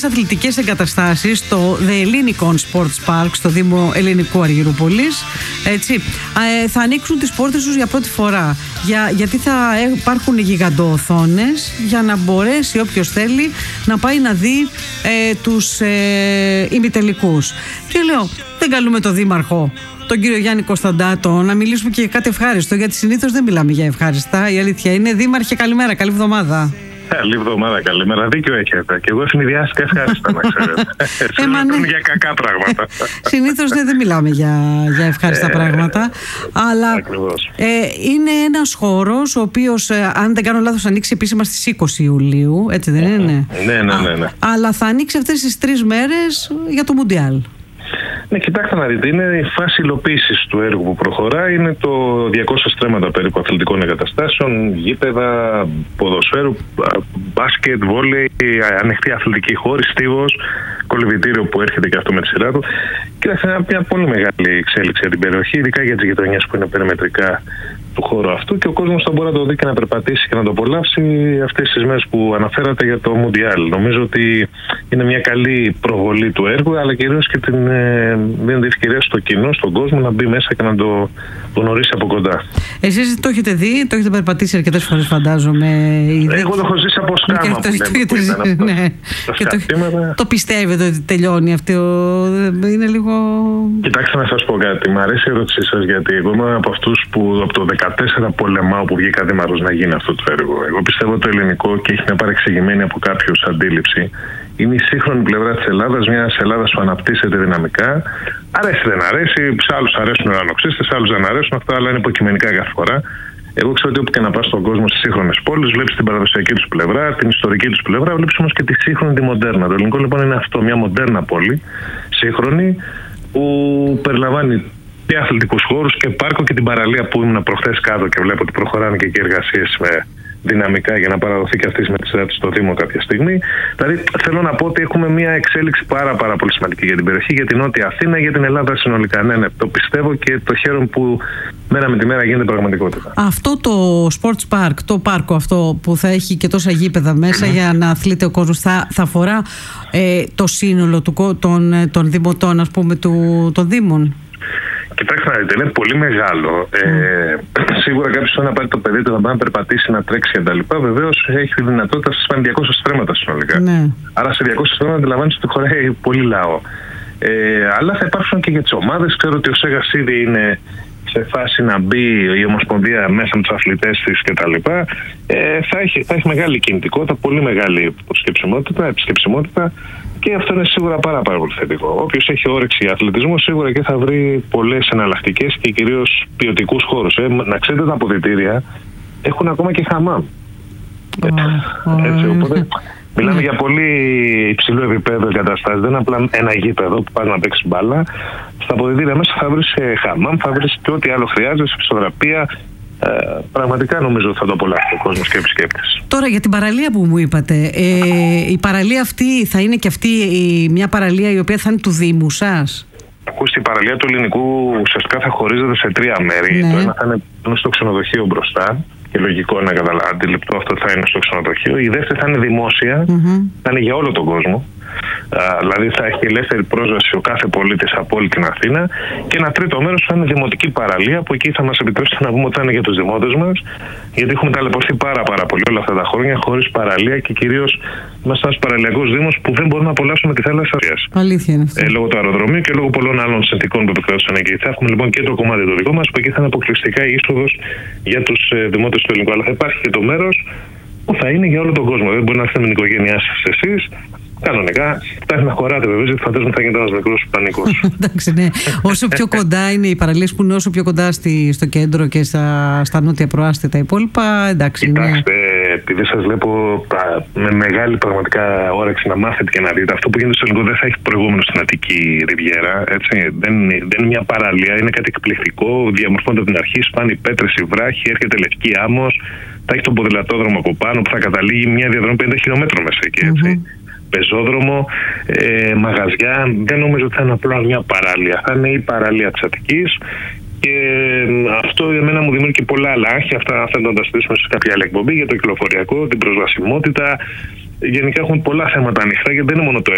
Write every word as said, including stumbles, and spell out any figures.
Αθλητικές εγκαταστάσεις στο The Ellinikon Sports Park στο Δήμο Ελληνικού Αργυρούπολης, έτσι, ε, θα ανοίξουν τις πόρτες τους για πρώτη φορά, για, γιατί θα υπάρχουν γιγαντοοθόνες για να μπορέσει όποιος θέλει να πάει να δει ε, τους ε, ημιτελικούς. Και λέω, δεν καλούμε τον Δήμαρχο, τον κύριο Γιάννη Κωνσταντάτο, να μιλήσουμε και για κάτι ευχάριστο, γιατί συνήθως δεν μιλάμε για ευχάριστα, η αλήθεια είναι. Δήμαρχε, καλημέρα, καλή εβδομάδα. Καλή εβδομάδα, καλημέρα. Δίκιο έχετε. Και εγώ συνδυάστηκα ευχάριστα, να ξέρετε. Συνήθως ναι. για κακά πράγματα. Συνήθως ναι, δεν μιλάμε για, για ευχάριστα ε, πράγματα. Αλλά ε, είναι ένας χώρος ο οποίος, ε, αν δεν κάνω λάθος, ανοίξει επίσημα στις είκοσι Ιουλίου. Έτσι δεν είναι? Ναι, ναι, ναι, ναι. Α, αλλά θα ανοίξει αυτές τις τρεις μέρες για το Μουντιάλ. Ναι, κοιτάξτε να δείτε, είναι η φάση υλοποίησης του έργου που προχωρά. Είναι το διακόσια στρέμματα περίπου αθλητικών εγκαταστάσεων, γήπεδα, ποδοσφαίρου, μπάσκετ, βόλεϊ, ανοιχτή αθλητική χώρη, στίβος, κολυβητήριο που έρχεται και αυτό με τη σειρά του. Κοιτάξτε, είναι μια πολύ μεγάλη εξέλιξη για την περιοχή, ειδικά για τις γειτονιές που είναι περιμετρικά του χώρου αυτού, και ο κόσμος θα μπορεί να το δει και να περπατήσει και να το απολαύσει αυτές τις μέρες που αναφέρατε για το Μουντιάλ. Νομίζω ότι είναι μια καλή προβολή του έργου, αλλά κυρίως και την ε, δίνει ευκαιρία στο κοινό, στον κόσμο, να μπει μέσα και να το, το γνωρίσει από κοντά. Εσείς το έχετε δει, το έχετε περπατήσει αρκετές φορές, φαντάζομαι. Εγώ το έχω ζήσει από σκάμα. Το πιστεύετε ότι τελειώνει αυτό? Είναι λίγο... Κοιτάξτε να σας πω κάτι. Μ' αρέσει η ερώτησή σας, γιατί εγώ είμαι από αυτούς που από το δεκατέσσερα πολεμάω που βγήκα δήμαρχος να γίνει αυτό το έργο. Εγώ πιστεύω το ελληνικό, και έχει μια παρεξηγημένη από κάποιους αντίληψη, είναι η σύγχρονη πλευρά της Ελλάδας, μιας Ελλάδας που αναπτύσσεται δυναμικά. Αρέσει δεν αρέσει, σε άλλους αρέσουν οι ουρανοξύστες, σε άλλους δεν αρέσουν, αυτά αλλά είναι υποκειμενικά κάθε φορά. Εγώ ξέρω ότι όπου και να πας στον κόσμο, στις σύγχρονες πόλεις, βλέπεις την παραδοσιακή τους πλευρά, την ιστορική τους πλευρά, βλέπεις όμως και τη σύγχρονη, τη μοντέρνα. Το ελληνικό λοιπόν είναι αυτό, μια μοντέρνα πόλη, σύγχρονη, που περιλαμβάνει και αθλητικούς χώρους και πάρκο και την παραλία που ήμουν προχθές κάτω και βλέπω ότι προχωράνε και οι εργασίες με δυναμικά για να παραδοθεί και αυτή με τη σειρά της στο Δήμο κάποια στιγμή. Δηλαδή θέλω να πω ότι έχουμε μια εξέλιξη πάρα, πάρα πολύ σημαντική για την περιοχή, για την Νότια Αθήνα, για την Ελλάδα συνολικά. Ναι, ναι, το πιστεύω και το χαίρομαι που μέρα με τη μέρα γίνεται πραγματικότητα. Αυτό το sports park, το πάρκο αυτό που θα έχει και τόσα γήπεδα μέσα για να αθλείται ο κόσμος, θα, θα αφορά ε, το σύνολο του, των, των δημοτών, ας πούμε, του, των Δήμων? Κοιτάξτε να δείτε, είναι πολύ μεγάλο. Mm. Ε, σίγουρα κάποιος θέλει να πάρει το παιδί του, να πάει να περπατήσει, να τρέξει κτλ. Βεβαίως έχει τη δυνατότητα στις διακόσια στρέμματα συνολικά. Mm. Άρα σε διακόσια στρέμματα αντιλαμβάνεις ότι χωράει πολύ λαό. Ε, αλλά θα υπάρξουν και για τις ομάδες. Ξέρω ότι ο ΣΕΓΑΣ ήδη είναι σε φάση να μπει η Ομοσπονδία μέσα με τους αθλητές της κτλ. Ε, θα, έχει, θα έχει μεγάλη κινητικότητα, πολύ μεγάλη επισκεψιμότητα, επισκεψιμότητα. Και αυτό είναι σίγουρα πάρα, πάρα πολύ θετικό. Όποιος έχει όρεξη για αθλητισμό σίγουρα και θα βρει πολλές εναλλακτικές και κυρίως ποιοτικούς χώρους. Ε, να ξέρετε, τα αποδυτήρια έχουν ακόμα και χαμάμ. Oh, oh, Έτσι, οπότε oh. μιλάμε yeah. για πολύ υψηλό επίπεδο εγκαταστάσεις. Δεν είναι απλά ένα γήπεδο που πας να παίξεις μπάλα. Στα αποδυτήρια μέσα θα βρεις χαμάμ, θα βρεις και ό,τι άλλο χρειάζεσαι, φυσιογραφία. Ε, πραγματικά νομίζω ότι θα το απολαύσει ο κόσμος και οι επισκέπτες. Τώρα για την παραλία που μου είπατε, ε, η παραλία αυτή θα είναι και αυτή η, μια παραλία η οποία θα είναι του Δήμου σας? Ακούστε, η παραλία του ελληνικού ουσιαστικά θα χωρίζεται σε τρία μέρη. Ναι. Το ένα θα είναι στο ξενοδοχείο μπροστά, και λογικό είναι να αντιληπτό αυτό θα είναι στο ξενοδοχείο. Η δεύτερη θα είναι δημόσια, mm-hmm. θα είναι για όλο τον κόσμο. Uh, δηλαδή θα έχει ελεύθερη πρόσβαση ο κάθε πολίτης από όλη την Αθήνα. Και ένα τρίτο μέρος θα είναι δημοτική παραλία, που εκεί θα μας επιτρέψει να πούμε ότι θα είναι για τους δημότες μας, γιατί έχουμε ταλαιπωρηθεί πάρα, πάρα πολύ όλα αυτά τα χρόνια χωρίς παραλία, και κυρίως είμαστε ένας παραλιακός δήμος που δεν μπορούμε να απολαύσουμε τη θάλασσα. Αλήθεια είναι αυτό. Ε, λόγω του αεροδρομίου και λόγω πολλών άλλων συνθηκών που επικρατούσαν εκεί. Θα έχουμε λοιπόν και το κομμάτι το δικό μας, που εκεί θα είναι αποκλειστικά η είσοδος για τους ε, δημότες του ελληνικού. Αλλά θα υπάρχει και το μέρος που θα είναι για όλο τον κόσμο. Δεν μπορεί να είστε με την οικογένειά σας εσείς. Κανονικά, φτάνει να χωράτε βέβαια, γιατί φαντάζομαι θα γίνεται ένας μικρός πανικός. Εντάξει, ναι. Όσο πιο κοντά είναι οι παραλίες, που είναι όσο πιο κοντά στη, στο κέντρο και στα, στα νότια προάστια τα υπόλοιπα, εντάξει. Κοιτάξτε, ναι. Επειδή σας βλέπω α, με μεγάλη πραγματικά όρεξη να μάθετε και να δείτε, αυτό που γίνεται στο ελληνικό δεν θα έχει προηγούμενο στην Αττική Ριβιέρα. Έτσι. Δεν, δεν είναι μια παραλία, είναι κάτι εκπληκτικό. Διαμορφώνεται από την αρχή, σπάνε οι πέτρες, οι βράχοι, έρχεται λευκή άμμος. Θα έχει τον ποδηλατόδρομο από πάνω που θα καταλήγει μια διαδρομή πενήντα χιλιόμετρων μέσα εκεί. Έτσι. Mm-hmm. Πεζόδρομο, ε, μαγαζιά. Δεν νομίζω ότι θα είναι απλά μια παραλία. Θα είναι η παραλία της Αττικής. Και αυτό εμένα μου δημιουργεί και πολλά άλλα άχια. Αυτά θα τα συζητήσουμε σε κάποια άλλη εκπομπή για το κυκλοφοριακό, την προσβασιμότητα. Γενικά έχουν πολλά θέματα ανοιχτά, γιατί δεν είναι μόνο το